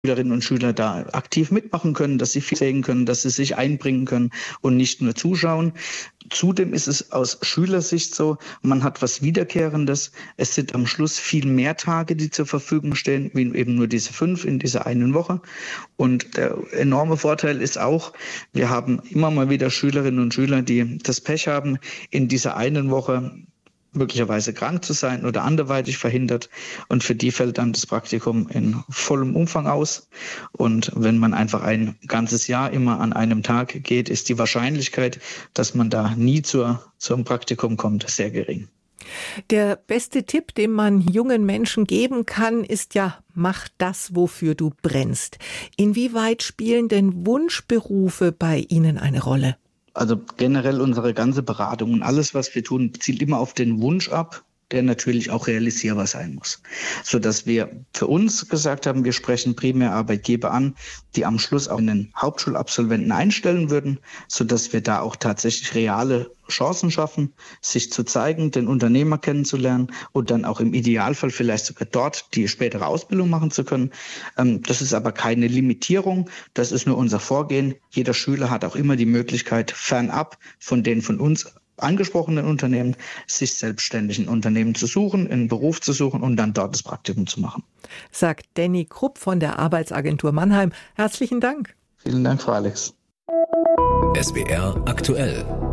Schülerinnen und Schüler da aktiv mitmachen können, dass sie viel sehen können, dass sie sich einbringen können und nicht nur zuschauen. Zudem ist es aus Schülersicht so, man hat was Wiederkehrendes. Es sind am Schluss viel mehr Tage, die zur Verfügung stehen, wie eben nur diese 5 in dieser einen Woche. Und der enorme Vorteil ist auch, wir haben immer mal wieder Schülerinnen und Schüler, die das Pech haben, in dieser einen Woche möglicherweise krank zu sein oder anderweitig verhindert. Und für die fällt dann das Praktikum in vollem Umfang aus. Und wenn man einfach ein ganzes Jahr immer an einem Tag geht, ist die Wahrscheinlichkeit, dass man da nie zum Praktikum kommt, sehr gering. Der beste Tipp, den man jungen Menschen geben kann, ist ja, mach das, wofür du brennst. Inwieweit spielen denn Wunschberufe bei Ihnen eine Rolle? Also generell unsere ganze Beratung und alles, was wir tun, zielt immer auf den Wunsch ab, der natürlich auch realisierbar sein muss. Sodass wir für uns gesagt haben, wir sprechen primär Arbeitgeber an, die am Schluss auch einen Hauptschulabsolventen einstellen würden, sodass wir da auch tatsächlich reale Chancen schaffen, sich zu zeigen, den Unternehmer kennenzulernen und dann auch im Idealfall vielleicht sogar dort die spätere Ausbildung machen zu können. Das ist aber keine Limitierung, das ist nur unser Vorgehen. Jeder Schüler hat auch immer die Möglichkeit, fernab von den von uns angesprochenen Unternehmen, sich selbstständig ein Unternehmen zu suchen, einen Beruf zu suchen und dann dort das Praktikum zu machen. Sagt Danny Krupp von der Arbeitsagentur Mannheim. Herzlichen Dank. Vielen Dank, Frau Alex. SWR aktuell.